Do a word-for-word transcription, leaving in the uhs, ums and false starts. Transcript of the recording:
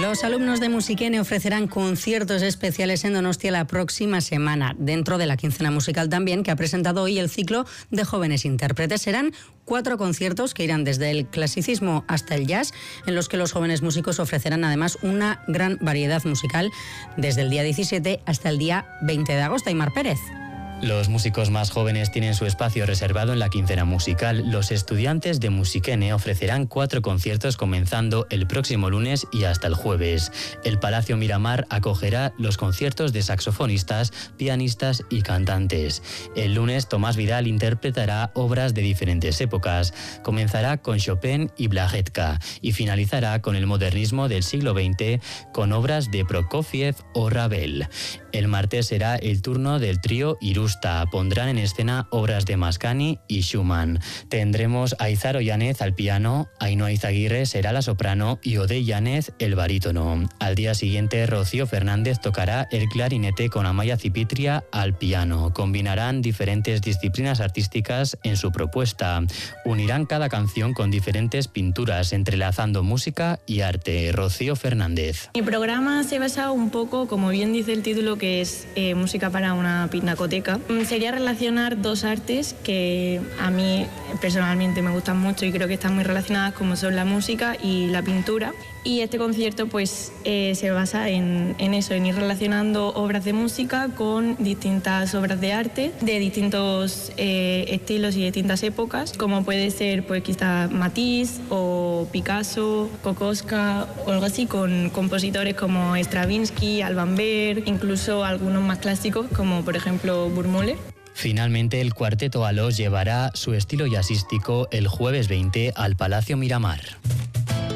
Los alumnos de Musiquene ofrecerán conciertos especiales en Donostia la próxima semana, dentro de la quincena musical también, que ha presentado hoy el ciclo de jóvenes intérpretes. Serán cuatro conciertos que irán desde el clasicismo hasta el jazz, en los que los jóvenes músicos ofrecerán además una gran variedad musical desde el día diecisiete hasta el día veinte de agosto. Aymar Pérez. Los músicos más jóvenes tienen su espacio reservado en la quincena musical. Los estudiantes de Musiquene ofrecerán cuatro conciertos comenzando el próximo lunes y hasta el jueves. El Palacio Miramar acogerá los conciertos de saxofonistas, pianistas y cantantes. El lunes Tomás Vidal interpretará obras de diferentes épocas. Comenzará con Chopin y Blahetka y finalizará con el modernismo del siglo veinte con obras de Prokofiev o Ravel. El martes será el turno del trío Irusta. Pondrán en escena obras de Mascagni y Schumann. Tendremos a Izaro Yánez al piano, Ainhoa Izaguirre será la soprano y Ode Yánez el barítono. Al día siguiente, Rocío Fernández tocará el clarinete con Amaya Cipitria al piano. Combinarán diferentes disciplinas artísticas en su propuesta. Unirán cada canción con diferentes pinturas, entrelazando música y arte. Rocío Fernández. Mi programa se basa un poco, como bien dice el título, que es eh, música para una pinacoteca. Sería relacionar dos artes que a mí personalmente me gustan mucho y creo que están muy relacionadas, como son la música y la pintura. Y este concierto pues eh, se basa en, en eso, en ir relacionando obras de música con distintas obras de arte de distintos eh, estilos y distintas épocas, como puede ser pues quizá Matisse o Picasso, Kokoschka o algo así, con compositores como Stravinsky, Alban Berg, incluso algunos más clásicos como por ejemplo Burgmüller. Finalmente, el cuarteto Alos llevará su estilo jazzístico el jueves veinte al Palacio Miramar.